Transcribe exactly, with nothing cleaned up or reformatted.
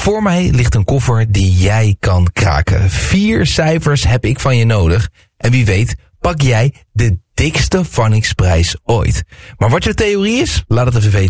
Voor mij ligt een koffer die jij kan kraken. Vier cijfers heb ik van je nodig. En wie weet pak jij de dikste vanningsprijs ooit. Maar wat je theorie is, laat het even weten.